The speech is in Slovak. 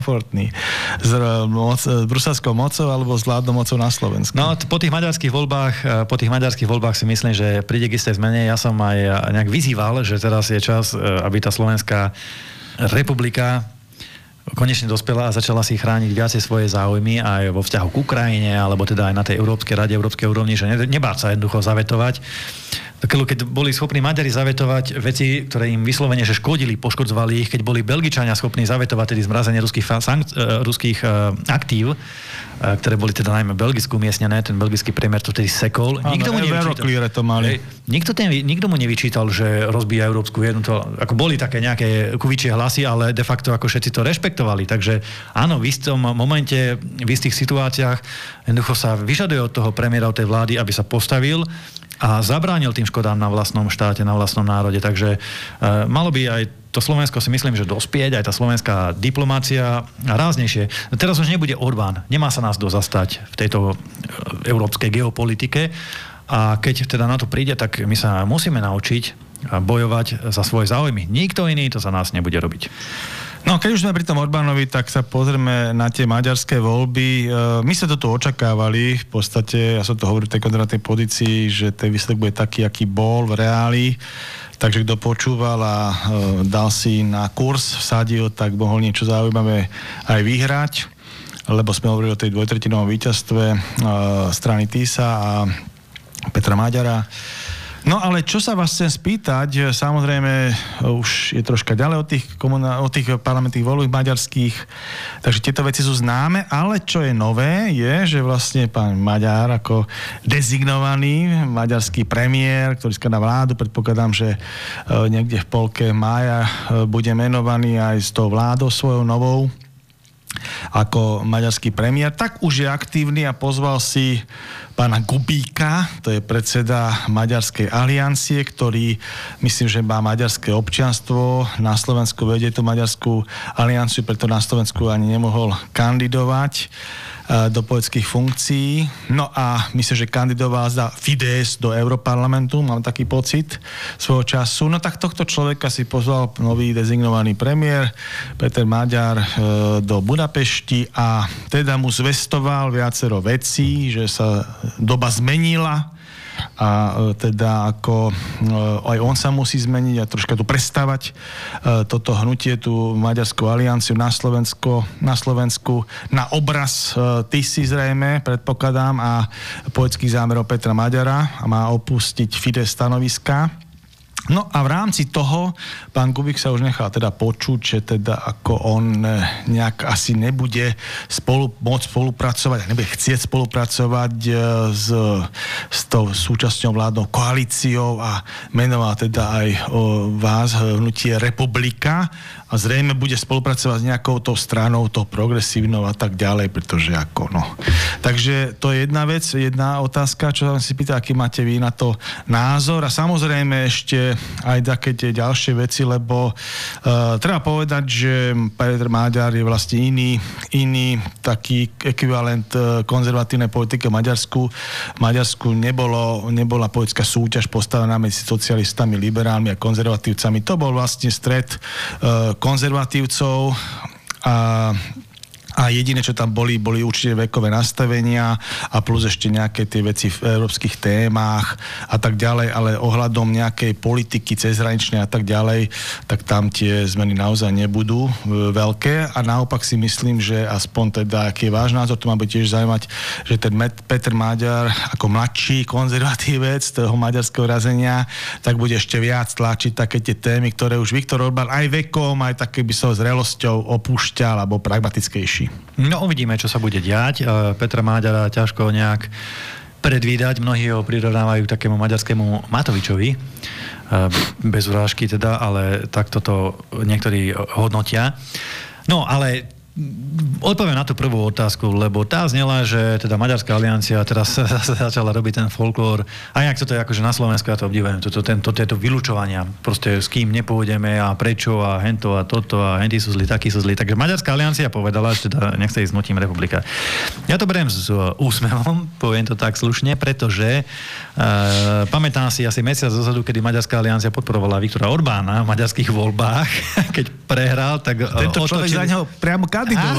komfortný s bruselskou mocou alebo s vládnou mocou na Slovensku. No, po tých maďarských voľbách si myslím, že príde k istej zmene. Ja som aj nejak vyzýval, že teraz je čas, aby tá Slovenská republika konečne dospela a začala si chrániť viacej svoje záujmy aj vo vzťahu k Ukrajine, alebo teda aj na tej Európskej rade, Európskej úrovni, že nebáť sa jednoducho zavetovať. Keď boli schopní Maďari zavetovať veci, ktoré im vyslovene že škodili, poškodzovali ich, keď boli Belgičania schopní zavetovať tedy zmrazenie ruských aktív, ktoré boli teda najmä Belgicku umiestnené, ten belgický premiér to tedy sekol. Nikto mu nevyčítal, že rozbíja európsku jednotu. Ako boli také nejaké kuvičie hlasy, ale de facto ako všetci to rešpektovali. Takže áno, v istom momente, v istých situáciách jednoducho sa vyžaduje od toho premiéra, od tej vlády, aby sa postavil a zabránil tým škodám na vlastnom štáte, na vlastnom národe. Takže malo by aj to Slovensko, si myslím, že dospieť, aj tá slovenská diplomácia ráznejšie. Teraz už nebude Orbán. Nemá sa nás dozastať v tejto európskej geopolitike. A keď teda na to príde, tak my sa musíme naučiť bojovať za svoje záujmy. Nikto iný to za nás nebude robiť. No, keď už sme pri tom Orbánovi, tak sa pozrieme na tie maďarské voľby. My sme to tu očakávali, v podstate, ja som to hovoril v tej konzervatívnej pozícii, že ten výsledok bude taký, aký bol v reáli. Takže kto počúval a dal si na kurz, vsadil, tak mohol niečo zaujímavé aj vyhrať, lebo sme hovorili o tej dvojtretinovom víťazstve strany TISA a Petra Maďara. No ale čo sa vás chcem spýtať, samozrejme už je troška ďalej od tých parlamentných voľb maďarských, takže tieto veci sú známe, ale čo je nové je, že vlastne pán Maďar ako dezignovaný maďarský premiér, ktorý skladá vládu, predpokladám, že niekde v polke mája bude menovaný aj s tou vládou svojou novou ako maďarský premiér, tak už je aktívny a pozval si pána Kubíka, to je predseda Maďarskej aliancie, ktorý myslím, že má maďarské občianstvo, na Slovensku vedie tú Maďarskú alianciu, preto na Slovensku ani nemohol kandidovať do politických funkcií. No a myslím, že kandidoval za Fidesz do Europarlamentu, mám taký pocit svojho času. No tak tohto človeka si pozval nový dezignovaný premiér Peter Maďar do Budapešti a teda mu zvestoval viacero vecí, že sa doba zmenila a teda ako aj on sa musí zmeniť a troška tu prestavať toto hnutie, tú Maďarskú alianciu na Slovensku na obraz TISy zrejme, predpokladám, a politických zámerov Petra Maďara a má opustiť Fidesz stanoviska. No a v rámci toho pán Kubík sa už nechal teda počuť, že teda ako on nejak asi nebude môcť spolupracovať, nebude chcieť spolupracovať s tou súčasťou vládnou koalíciou a menoval teda aj vás hnutie Republika a zrejme bude spolupracovať s nejakou tou stranou, tou progresívnou a tak ďalej, pretože ako no. Takže to je jedna vec, jedna otázka, čo sa si pýta, aký máte vy na to názor a samozrejme ešte aj také tie ďalšie veci, lebo treba povedať, že Peter Maďar je vlastne iný taký ekvivalent konzervatívnej politiky v Maďarsku. V Maďarsku nebola politická súťaž postavená medzi socialistami, liberálmi a konzervatívcami. To bol vlastne stret konzervatívcov a jediné, čo tam boli určite vekové nastavenia a plus ešte nejaké tie veci v európskych témach a tak ďalej, ale ohľadom nejakej politiky cezhraničnej a tak ďalej, tak tam tie zmeny naozaj nebudú veľké a naopak si myslím, že aspoň teda, aký je váš názor, to ma bude tiež zaujímať, že ten Peter Maďar ako mladší konzervatívec toho maďarského razenia, tak bude ešte viac tlačiť také tie témy, ktoré už Viktor Orbán aj vekom, aj také by som zrelosťou opúšťal alebo pragmatickejší. No uvidíme, čo sa bude diať. Petra Maďara ťažko nejak predvídať. Mnohí ho prirovnávajú k takému maďarskému Matovičovi. Bez urážky teda, ale takto to niektorí hodnotia. No, ale odpoviem na tú prvú otázku, lebo tá znela, že teda Maďarská aliancia teraz začala robiť ten folklór. A jak toto je akože na Slovensku, ja to obdivujem, tieto vylučovania. Proste s kým nepôjdeme a prečo a hento a toto a henti sú zlí, takí sú zlí. Takže Maďarská aliancia povedala, že teda nechce ísť s hnutím Republika. Ja to beriem s úsmevom, poviem to tak slušne, pretože pamätám si asi mesiac dozadu, kedy Maďarská aliancia podporovala Viktora Orbána v maďarských voľbách, keď prehral, tak tento človek za neho priamo kandidovať.